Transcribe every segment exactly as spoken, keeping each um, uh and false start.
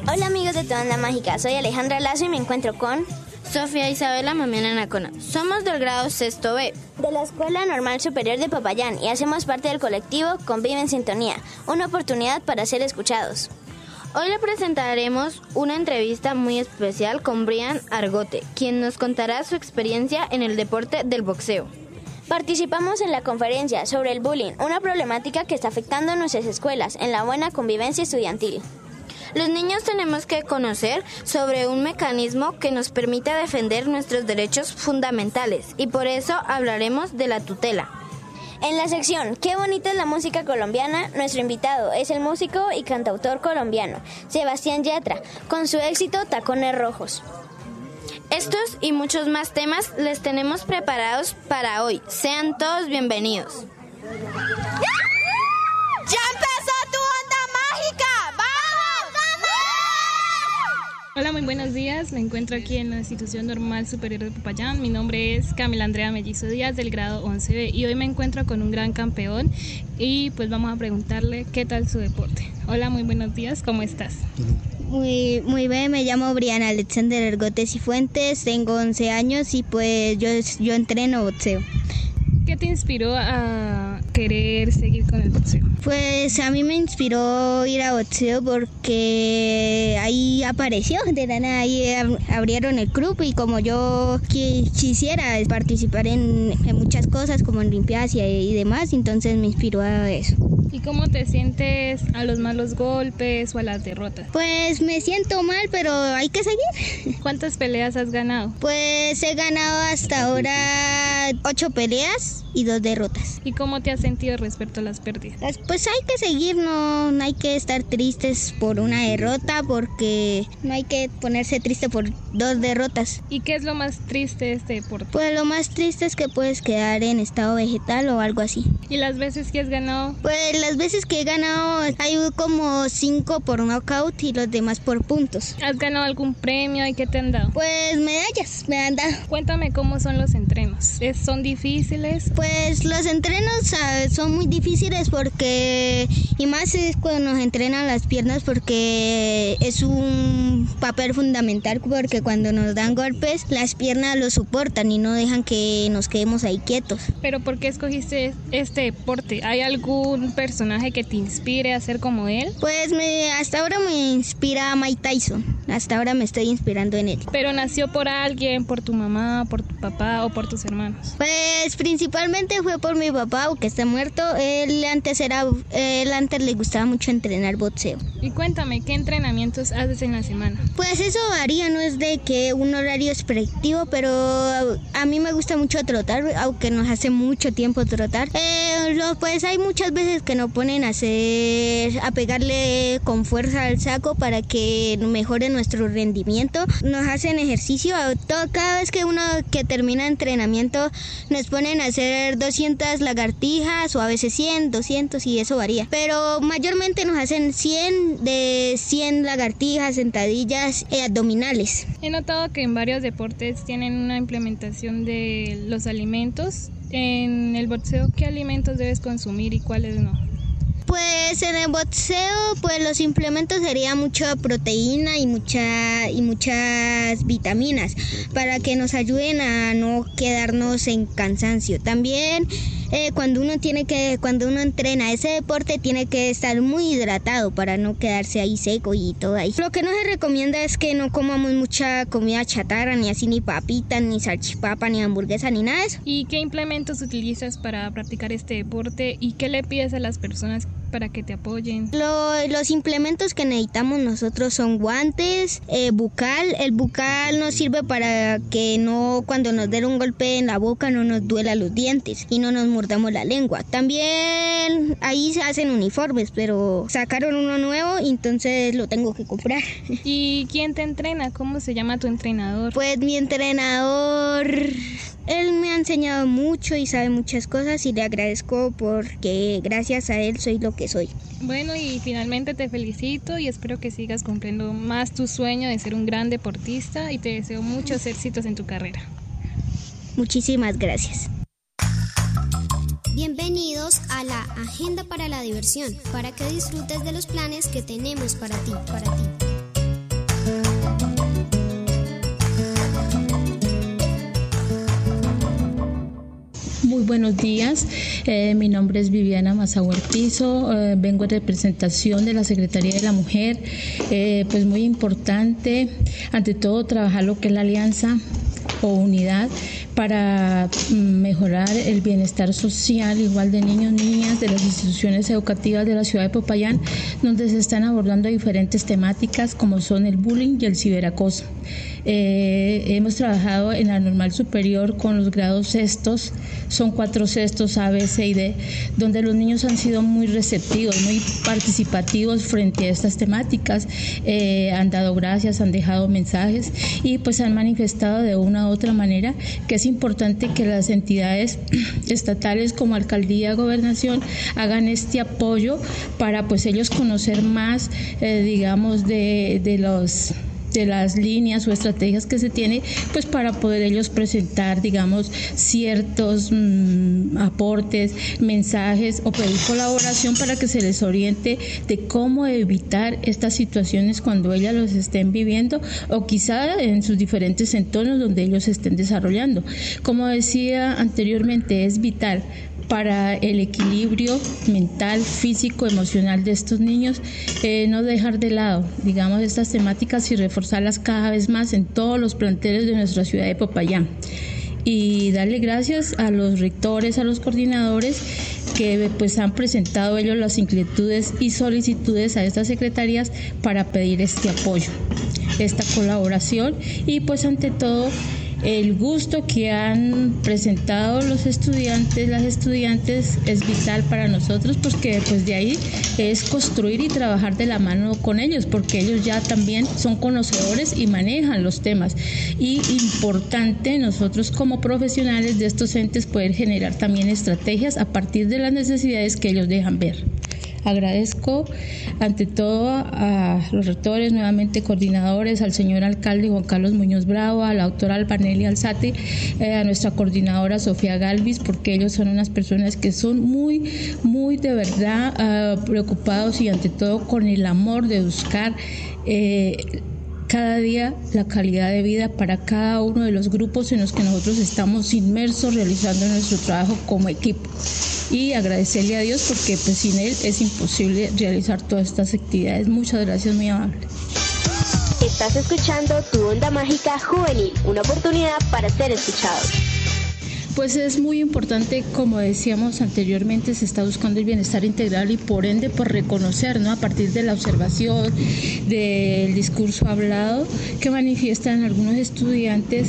Hola amigos de Toda Onda Mágica, soy Alejandra Lazo y me encuentro con Sofía Isabela Mamiana Nacona. Somos del grado sexto B de la Escuela Normal Superior de Popayán y hacemos parte del colectivo Convive en Sintonía, una oportunidad para ser escuchados. Hoy le presentaremos una entrevista muy especial con Brian Argote, quien nos contará su experiencia en el deporte del boxeo. Participamos en la conferencia sobre el bullying, una problemática que está afectando a nuestras escuelas en la buena convivencia estudiantil. Los niños tenemos que conocer sobre un mecanismo que nos permite defender nuestros derechos fundamentales y por eso hablaremos de la tutela. En la sección Qué bonita es la música colombiana, nuestro invitado es el músico y cantautor colombiano Sebastián Yatra, con su éxito Tacones Rojos. Estos y muchos más temas les tenemos preparados para hoy. Sean todos bienvenidos. ¡Ya empezó tu onda mágica! Hola, muy buenos días. Me encuentro aquí en la Institución Normal Superior de Popayán. Mi nombre es Camila Andrea Mellizo Díaz, del grado once B, y hoy me encuentro con un gran campeón y pues vamos a preguntarle qué tal su deporte. Hola, muy buenos días. ¿Cómo estás? Muy, muy bien, me llamo Brian Alexander Argote Cifuentes, tengo once años y pues yo, yo entreno boxeo. ¿Qué te inspiró a querer seguir con el boxeo? Pues a mí me inspiró ir a boxeo porque ahí apareció, de la nada ahí abrieron el club y como yo quisiera participar en, en muchas cosas como en olimpiadas y, y demás, entonces me inspiró a eso. ¿Y cómo te sientes a los malos golpes o a las derrotas? Pues me siento mal, pero hay que seguir. ¿Cuántas peleas has ganado? Pues he ganado hasta ahora ocho peleas y dos derrotas. ¿Y cómo te has sentido respecto a las pérdidas? Pues hay que seguir, no, no hay que estar tristes por una derrota, porque no hay que ponerse triste por dos derrotas. ¿Y qué es lo más triste de este deporte? Pues lo más triste es que puedes quedar en estado vegetal o algo así. ¿Y las veces que has ganado? Pues las veces que he ganado hay como cinco por knockout y los demás por puntos. ¿Has ganado algún premio y qué te han dado? Pues medallas me han dado. Cuéntame cómo son los entrenos. ¿Son difíciles? Pues los entrenos ¿sabes? Son muy difíciles porque, y más es cuando nos entrenan las piernas porque es un papel fundamental porque cuando nos dan golpes las piernas lo soportan y no dejan que nos quedemos ahí quietos. ¿Pero por qué escogiste este deporte? ¿Hay algún personaje que te inspire a ser como él? Pues me, hasta ahora me inspira Mike Tyson, hasta ahora me estoy inspirando en él. ¿Pero nació por alguien, por tu mamá, por tu papá o por tus hermanos? Pues principalmente fue por mi papá, aunque está muerto. Él antes era, él antes le gustaba mucho entrenar boxeo. Y cuéntame, ¿qué entrenamientos haces en la semana? Pues eso varía, no es de que un horario expectativo, pero a mí me gusta mucho trotar, aunque nos hace mucho tiempo trotar. Eh, lo, pues hay muchas veces que nos ponen a hacer, a pegarle con fuerza al saco para que mejore nuestro rendimiento. Nos hacen ejercicio, todo, cada vez que uno que termina entrenamiento nos ponen a hacer doscientas lagartijas o a veces cien, doscientos y eso varía. Pero mayormente nos hacen cien de cien lagartijas, sentadillas y abdominales. He notado que en varios deportes tienen una implementación de los alimentos. En el boxeo, ¿qué alimentos debes consumir y cuáles no? Pues en el boxeo, pues los implementos sería mucha proteína y mucha y muchas vitaminas para que nos ayuden a no quedarnos en cansancio. También eh, cuando uno tiene que cuando uno entrena ese deporte tiene que estar muy hidratado para no quedarse ahí seco y todo ahí. Lo que no se recomienda es que no comamos mucha comida chatarra, ni así ni papitas, ni salchipapa, ni hamburguesa, ni nada de eso. ¿Y qué implementos utilizas para practicar este deporte y qué le pides a las personas para que te apoyen? Lo, los implementos que necesitamos nosotros son guantes, eh, bucal. El bucal nos sirve para que no, cuando nos den un golpe en la boca, no nos duela los dientes y no nos mordamos la lengua. También ahí se hacen uniformes, pero sacaron uno nuevo, entonces lo tengo que comprar. ¿Y quién te entrena? ¿Cómo se llama tu entrenador? Pues mi entrenador, él me ha enseñado mucho y sabe muchas cosas y le agradezco porque gracias a él soy lo que soy. Bueno, y finalmente te felicito y espero que sigas cumpliendo más tu sueño de ser un gran deportista y te deseo muchos éxitos en tu carrera. Muchísimas gracias. Bienvenidos a la Agenda para la Diversión, para que disfrutes de los planes que tenemos para ti, para ti. Muy buenos días, eh, mi nombre es Viviana Mazahuertizo, eh, vengo en representación de la Secretaría de la Mujer, eh, pues muy importante, ante todo trabajar lo que es la alianza o unidad para mejorar el bienestar social igual de niños, niñas, de las instituciones educativas de la ciudad de Popayán, donde se están abordando diferentes temáticas como son el bullying y el ciberacoso. Eh, hemos trabajado en la normal superior con los grados sextos, son cuatro sextos A, B, C y D, donde los niños han sido muy receptivos, muy participativos frente a estas temáticas, eh, han dado gracias, han dejado mensajes y pues han manifestado de una u otra manera que es importante que las entidades estatales como alcaldía, gobernación hagan este apoyo para pues ellos conocer más, eh, digamos, de, de los de las líneas o estrategias que se tiene, pues para poder ellos presentar, digamos, ciertos mmm, aportes, mensajes o pedir colaboración para que se les oriente de cómo evitar estas situaciones cuando ellas los estén viviendo o quizá en sus diferentes entornos donde ellos se estén desarrollando. Como decía anteriormente, es vital para el equilibrio mental, físico, emocional de estos niños, eh, no dejar de lado, digamos, estas temáticas y reforzarlas cada vez más en todos los planteles de nuestra ciudad de Popayán. Y darle gracias a los rectores, a los coordinadores que pues han presentado ellos las inquietudes y solicitudes a estas secretarías para pedir este apoyo, esta colaboración y pues ante todo el gusto que han presentado los estudiantes, las estudiantes es vital para nosotros porque pues de ahí es construir y trabajar de la mano con ellos porque ellos ya también son conocedores y manejan los temas y importante nosotros como profesionales de estos entes poder generar también estrategias a partir de las necesidades que ellos dejan ver. Agradezco ante todo a los rectores, nuevamente coordinadores, al señor alcalde Juan Carlos Muñoz Bravo, a la doctora Albanelli Alzate, eh, a nuestra coordinadora Sofía Galvis, porque ellos son unas personas que son muy, muy de verdad uh, preocupados y ante todo con el amor de buscar eh, cada día la calidad de vida para cada uno de los grupos en los que nosotros estamos inmersos realizando nuestro trabajo como equipo. Y agradecerle a Dios porque pues sin Él es imposible realizar todas estas actividades. Muchas gracias, muy amable. Estás escuchando Tu Onda Mágica Juvenil, una oportunidad para ser escuchados. Pues es muy importante, como decíamos anteriormente, se está buscando el bienestar integral y por ende por reconocer, ¿no? A partir de la observación, del discurso hablado que manifiestan algunos estudiantes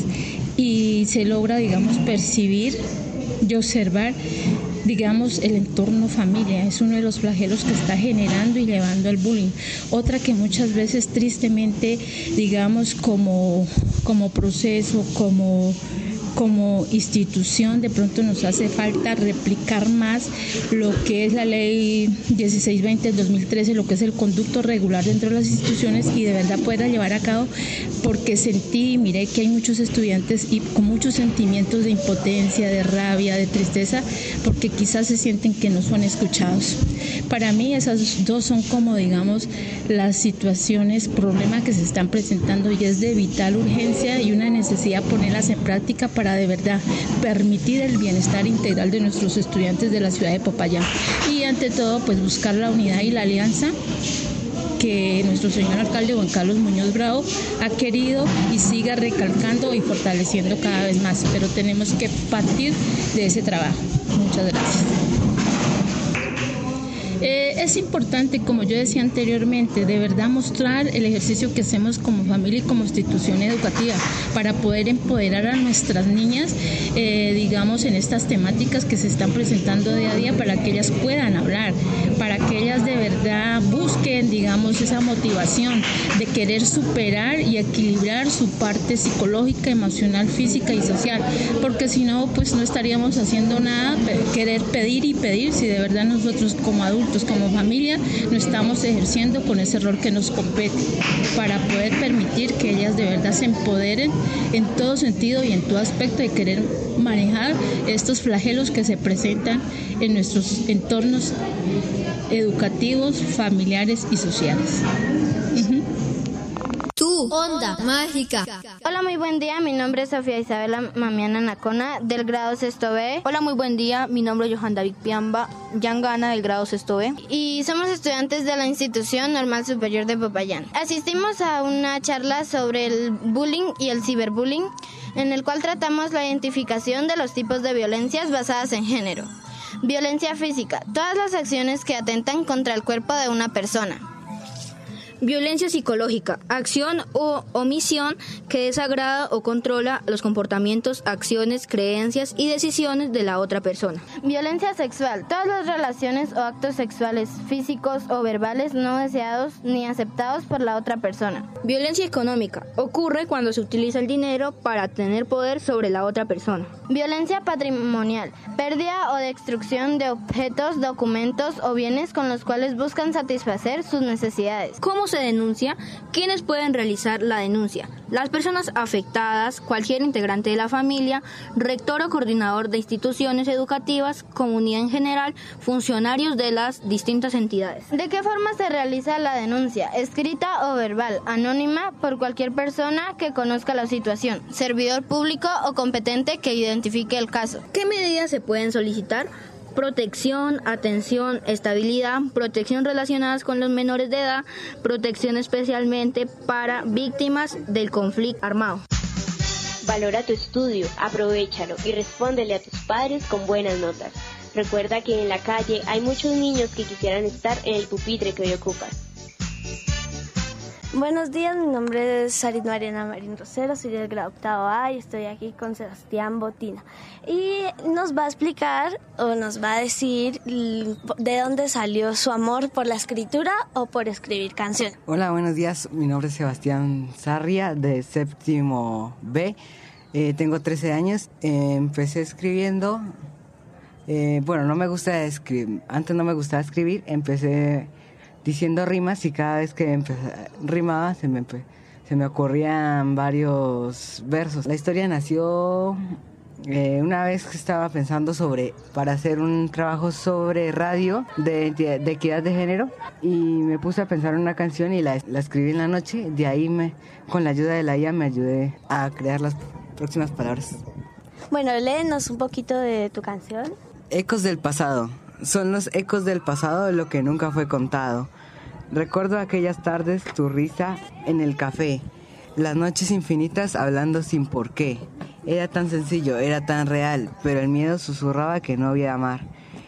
y se logra, digamos, percibir y observar, digamos, el entorno familia. Es uno de los flagelos que está generando y llevando al bullying. Otra que muchas veces tristemente, digamos, como, como proceso, como como institución de pronto nos hace falta replicar más lo que es la ley dieciséis veinte del dos mil trece, lo que es el conducto regular dentro de las instituciones y de verdad poderla llevar a cabo porque sentí y miré que hay muchos estudiantes y con muchos sentimientos de impotencia, de rabia, de tristeza porque quizás se sienten que no son escuchados. Para mí esas dos son como digamos las situaciones, problemas que se están presentando y es de vital urgencia y una necesidad ponerlas en práctica para para de verdad permitir el bienestar integral de nuestros estudiantes de la ciudad de Popayán y ante todo pues buscar la unidad y la alianza que nuestro señor alcalde Juan Carlos Muñoz Bravo ha querido y siga recalcando y fortaleciendo cada vez más, pero tenemos que partir de ese trabajo. Muchas gracias. Eh, es importante, como yo decía anteriormente, de verdad mostrar el ejercicio que hacemos como familia y como institución educativa para poder empoderar a nuestras niñas, eh, digamos, en estas temáticas que se están presentando día a día para que ellas puedan hablar, para que ellas de verdad busquen, digamos, esa motivación de querer superar y equilibrar su parte psicológica, emocional, física y social, porque si no, pues no estaríamos haciendo nada, querer pedir y pedir si de verdad nosotros como adultos, como familia, no estamos ejerciendo con ese rol que nos compete para poder permitir que ellas de verdad se empoderen en todo sentido y en todo aspecto de querer manejar estos flagelos que se presentan en nuestros entornos educativos, familiares y sociales. Uh-huh. Tu Tu Onda Mágica. Hola, muy buen día. Mi nombre es Sofía Isabela Mamiana Nacona, del grado sexto B. Hola, muy buen día. Mi nombre es Johan David Piamba Yangana, del grado sexto B. Y somos estudiantes de la Institución Normal Superior de Popayán. Asistimos a una charla sobre el bullying y el ciberbullying, en el cual tratamos la identificación de los tipos de violencias basadas en género. Violencia física, todas las acciones que atentan contra el cuerpo de una persona. Violencia psicológica, acción o omisión que desagrada o controla los comportamientos, acciones, creencias y decisiones de la otra persona. Violencia sexual, todas las relaciones o actos sexuales, físicos o verbales no deseados ni aceptados por la otra persona. Violencia económica, ocurre cuando se utiliza el dinero para tener poder sobre la otra persona. Violencia patrimonial, pérdida o destrucción de objetos, documentos o bienes con los cuales buscan satisfacer sus necesidades. ¿Cómo se denuncia? ¿Quiénes pueden realizar la denuncia? Las personas afectadas, cualquier integrante de la familia, rector o coordinador de instituciones educativas, comunidad en general, funcionarios de las distintas entidades. ¿De qué forma se realiza la denuncia? Escrita o verbal, anónima, por cualquier persona que conozca la situación, servidor público o competente que identifique el caso. ¿Qué medidas se pueden solicitar? Protección, atención, estabilidad, protección relacionadas con los menores de edad, protección especialmente para víctimas del conflicto armado. Valora tu estudio, aprovéchalo y respóndele a tus padres con buenas notas. Recuerda que en la calle hay muchos niños que quisieran estar en el pupitre que hoy ocupas. Buenos días, mi nombre es Sarit Mariana Marín Rosero, soy del grado octavo A y estoy aquí con Sebastián Botina. Y nos va a explicar o nos va a decir de dónde salió su amor por la escritura o por escribir canciones. Hola, buenos días, mi nombre es Sebastián Sarria, de séptimo B. Eh, tengo trece años, eh, empecé escribiendo, eh, bueno, no me gusta escribir, antes no me gustaba escribir, empecé diciendo rimas y cada vez que empecé, rimaba se me, se me ocurrían varios versos. La historia nació eh, una vez que estaba pensando sobre, para hacer un trabajo sobre radio de, de, de equidad de género, y me puse a pensar en una canción y la, la escribí en la noche. De ahí, me, con la ayuda de la I A, me ayudé a crear las próximas palabras. Bueno, léenos un poquito de tu canción. Ecos del pasado. Son los ecos del pasado de lo que nunca fue contado. Recuerdo aquellas tardes, tu risa en el café, las noches infinitas hablando sin por qué. Era tan sencillo, era tan real, pero el miedo susurraba que no había amar.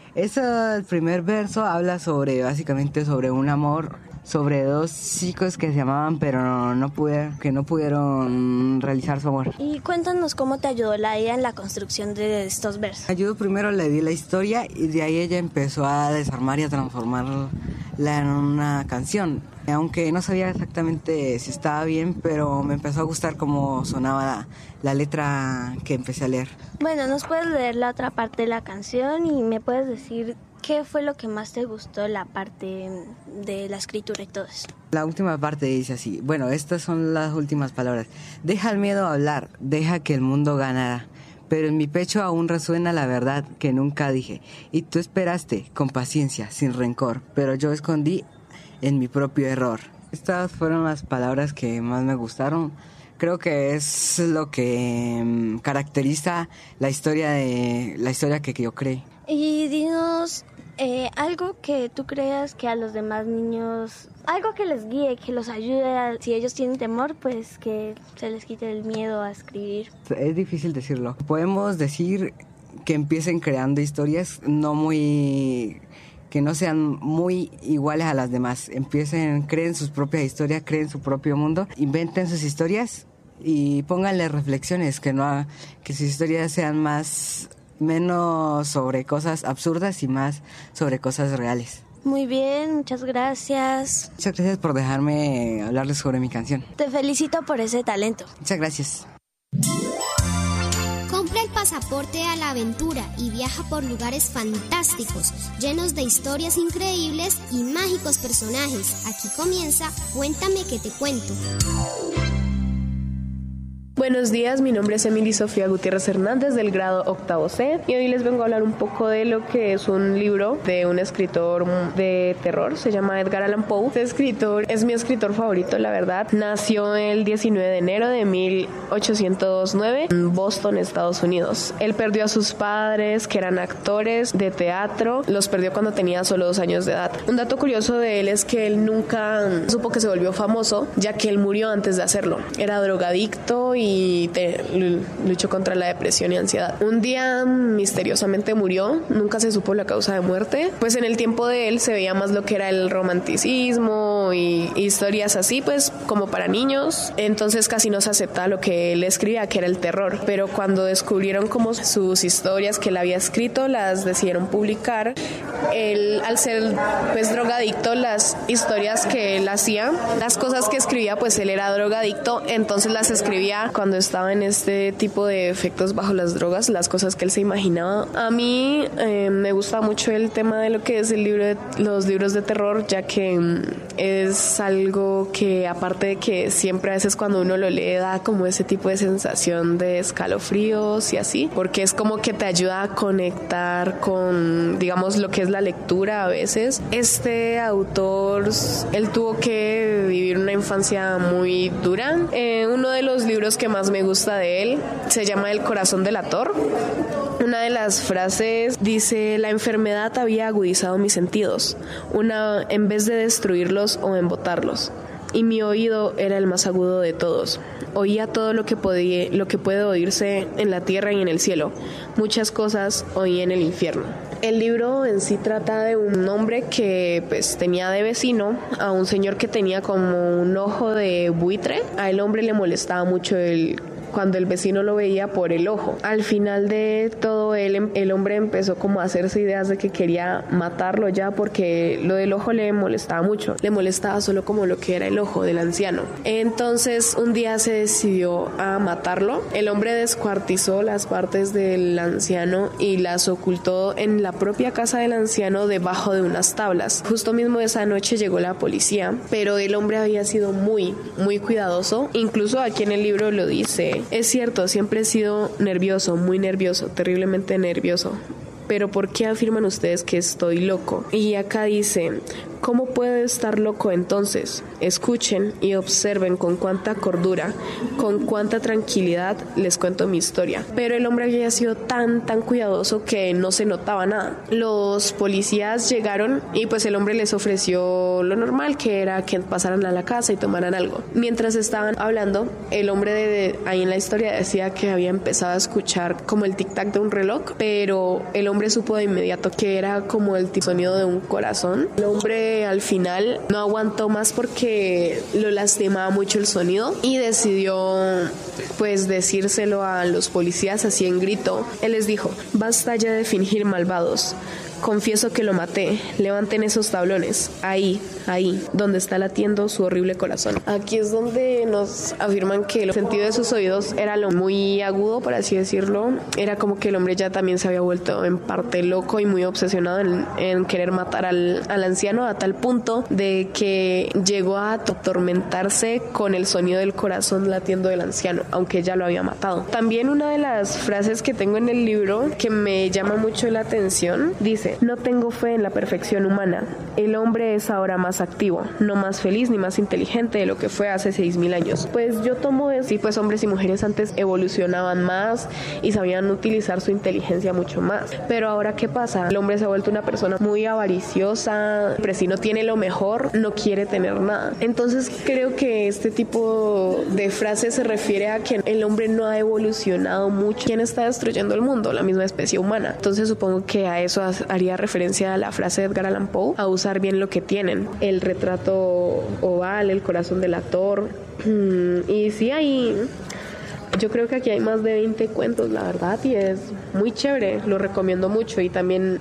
Eso, el primer verso habla sobre, básicamente sobre un amor, sobre dos chicos que se amaban pero no, no pudieron, que no pudieron realizar su amor. Y cuéntanos cómo te ayudó la I A en la construcción de estos versos. Ayudó, primero le di la historia y de ahí ella empezó a desarmar y a transformarla en una canción. Aunque no sabía exactamente si estaba bien, pero me empezó a gustar cómo sonaba la, la letra que empecé a leer. Bueno, ¿nos puedes leer la otra parte de la canción y me puedes decir qué fue lo que más te gustó, la parte de la escritura y todo eso? La última parte dice así, bueno, estas son las últimas palabras. Deja el miedo a hablar, deja que el mundo ganara. Pero en mi pecho aún resuena la verdad que nunca dije. Y tú esperaste con paciencia, sin rencor, pero yo escondí en mi propio error. Estas fueron las palabras que más me gustaron. Creo que es lo que um, caracteriza la historia de la historia que, que yo creé. Y dinos eh, algo que tú creas que a los demás niños, algo que les guíe, que los ayude, a, si ellos tienen temor, pues que se les quite el miedo a escribir. Es difícil decirlo. Podemos decir que empiecen creando historias no muy, que no sean muy iguales a las demás. Empiecen, creen sus propias historias, creen su propio mundo, inventen sus historias y pónganle reflexiones, que no, que sus historias sean más menos sobre cosas absurdas y más sobre cosas reales. Muy bien, muchas gracias. Muchas gracias por dejarme hablarles sobre mi canción. Te felicito por ese talento. Muchas gracias. Compra el pasaporte a la aventura y viaja por lugares fantásticos, llenos de historias increíbles y mágicos personajes. Aquí comienza Cuéntame que te cuento. Buenos días, mi nombre es Emily Sofía Gutiérrez Hernández del grado octavo C y hoy les vengo a hablar un poco de lo que es un libro de un escritor de terror, se llama Edgar Allan Poe. Este escritor es mi escritor favorito, la verdad. Nació el diecinueve de enero de mil ochocientos nueve en Boston, Estados Unidos. Él perdió a sus padres, que eran actores de teatro, los perdió cuando tenía solo dos años de edad. Un dato curioso de él es que él nunca supo que se volvió famoso, ya que él murió antes de hacerlo. Era drogadicto y y te, luchó contra la depresión y ansiedad. Un día misteriosamente murió, nunca se supo la causa de muerte, pues en el tiempo de él se veía más lo que era el romanticismo y historias así, pues como para niños, entonces casi no se aceptaba lo que él escribía, que era el terror, pero cuando descubrieron como sus historias que él había escrito, las decidieron publicar. Él, al ser pues drogadicto, las historias que él hacía, las cosas que escribía, pues él era drogadicto, entonces las escribía cuando estaba en este tipo de efectos bajo las drogas, las cosas que él se imaginaba. A mí eh, me gusta mucho el tema de lo que es el libro de, los libros de terror, ya que mm, es algo que, aparte de que siempre a veces cuando uno lo lee da como ese tipo de sensación de escalofríos y así, porque es como que te ayuda a conectar con, digamos, lo que es la lectura a veces. Este autor, él tuvo que vivir una infancia muy dura. Eh, uno de los libros que más me gusta de él se llama El corazón delator. Una de las frases dice: la enfermedad había agudizado mis sentidos, una en vez de destruirlos o embotarlos, y mi oído era el más agudo de todos. Oía todo lo que podía, lo que puede oírse en la tierra y en el cielo. Muchas cosas oí en el infierno. El libro en sí trata de un hombre que pues tenía de vecino a un señor que tenía como un ojo de buitre. A el hombre le molestaba mucho el cuando el vecino lo veía por el ojo. Al final de todo, él, el hombre empezó como a hacerse ideas de que quería matarlo ya, porque lo del ojo le molestaba mucho. Le molestaba solo como lo que era el ojo del anciano. Entonces un día se decidió a matarlo. El hombre descuartizó las partes del anciano y las ocultó en la propia casa del anciano debajo de unas tablas. Justo mismo esa noche llegó la policía, pero el hombre había sido muy, muy cuidadoso. Incluso aquí en el libro lo dice: es cierto, siempre he sido nervioso, muy nervioso, terriblemente nervioso. Pero ¿por qué afirman ustedes que estoy loco? Y acá dice: ¿cómo puedo estar loco entonces? Escuchen y observen con cuánta cordura, con cuánta tranquilidad les cuento mi historia. Pero el hombre había sido tan, tan cuidadoso que no se notaba nada. Los policías llegaron y pues el hombre les ofreció lo normal, que era que pasaran a la casa y tomaran algo. Mientras estaban hablando, el hombre de, de, ahí en la historia decía que había empezado a escuchar como el tic-tac de un reloj, pero el hombre supo de inmediato que era como el sonido de un corazón. El hombre al final no aguantó más porque lo lastimaba mucho el sonido y decidió pues decírselo a los policías así en grito. Él les dijo: basta ya de fingir, malvados. Confieso que lo maté. Levanten esos tablones. Ahí, ahí, donde está latiendo su horrible corazón. Aquí es donde nos afirman que el sentido de sus oídos era lo muy agudo, por así decirlo. Era como que el hombre ya también se había vuelto en parte loco y muy obsesionado en, en querer matar al, al anciano, a tal punto de que llegó a atormentarse con el sonido del corazón latiendo del anciano, aunque ya lo había matado. También una de las frases que tengo en el libro que me llama mucho la atención dice: no tengo fe en la perfección humana. El hombre es ahora más activo, no más feliz ni más inteligente de lo que fue hace seis mil años. Pues yo tomo eso. Sí, pues hombres y mujeres antes evolucionaban más y sabían utilizar su inteligencia mucho más. Pero ahora, ¿qué pasa? El hombre se ha vuelto una persona muy avariciosa, pero si no tiene lo mejor, no quiere tener nada. Entonces creo que este tipo de frases se refiere a que el hombre no ha evolucionado mucho. ¿Quién está destruyendo el mundo? La misma especie humana. Entonces supongo que a eso haría referencia a la frase de Edgar Allan Poe: a usar bien lo que tienen. El retrato oval, el corazón delator. Y sí, hay... yo creo que aquí hay más de veinte cuentos, la verdad, y es muy chévere. Lo recomiendo mucho y también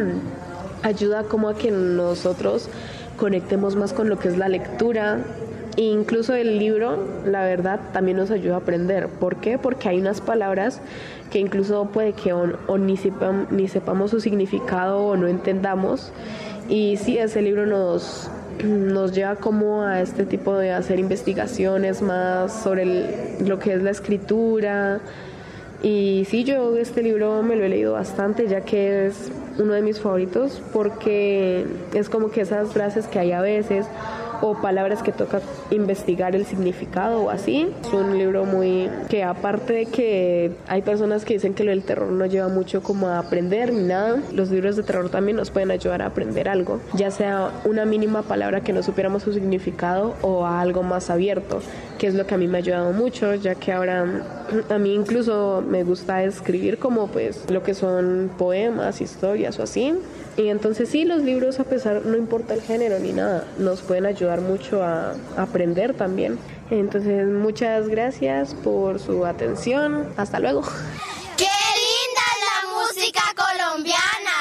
ayuda como a que nosotros conectemos más con lo que es la lectura. E incluso el libro, la verdad, también nos ayuda a aprender. ¿Por qué? Porque hay unas palabras que incluso puede que o, o ni, sepam, ni sepamos su significado o no entendamos. Y sí, ese libro nos, nos lleva como a este tipo de hacer investigaciones más sobre el, lo que es la escritura. Y sí, yo este libro me lo he leído bastante, ya que es uno de mis favoritos, porque es como que esas frases que hay a veces o palabras que toca investigar el significado o así. Es un libro muy que, aparte de que hay personas que dicen que lo del terror no lleva mucho como a aprender ni nada, los libros de terror también nos pueden ayudar a aprender algo, ya sea una mínima palabra que no supiéramos su significado o a algo más abierto, que es lo que a mí me ha ayudado mucho, ya que ahora a mí incluso me gusta escribir como pues lo que son poemas, historias o así. Y entonces sí, los libros, a pesar, no importa el género ni nada, nos pueden ayudar mucho a aprender también. Entonces muchas gracias por su atención. Hasta luego. ¡Qué linda es la música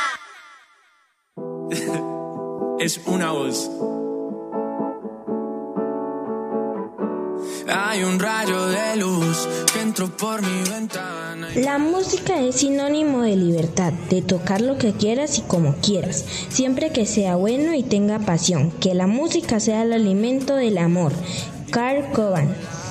colombiana! Es una voz. Hay un rayo de luz que entró por mi ventana. La música es sinónimo de libertad, de tocar lo que quieras y como quieras, siempre que sea bueno y tenga pasión. Que la música sea el alimento del amor. Kurt Cobain.